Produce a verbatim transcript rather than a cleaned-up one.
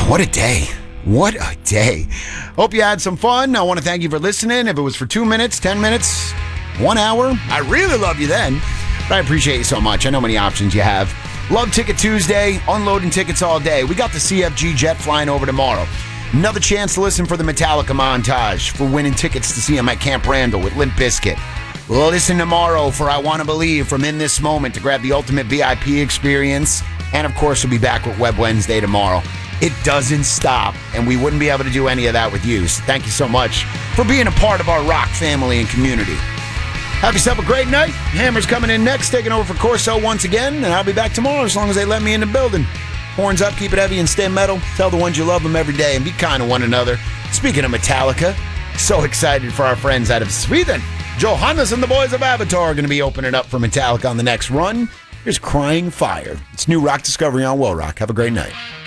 What a day. What a day. Hope you had some fun. I want to thank you for listening. If it was for two minutes, ten minutes, one hour, I really love you then. But I appreciate you so much. I know many options you have. Love Ticket Tuesday, unloading tickets all day. We got the C F G jet flying over tomorrow. Another chance to listen for the Metallica montage, for winning tickets to see him at Camp Randall with Limp Bizkit. Listen tomorrow for I Want to Believe from In This Moment to grab the ultimate V I P experience. And of course, we'll be back with Web Wednesday tomorrow. It doesn't stop, and we wouldn't be able to do any of that with you. So thank you so much for being a part of our rock family and community. Have yourself a great night. Hammer's coming in next, taking over for Corso once again, and I'll be back tomorrow as long as they let me in the building. Horns up, keep it heavy, and stay metal. Tell the ones you love them every day, and be kind to one another. Speaking of Metallica, so excited for our friends out of Sweden. Johannes and the boys of Avatar are going to be opening up for Metallica on the next run. Here's Crying Fire. It's new rock discovery on Will Rock. Have a great night.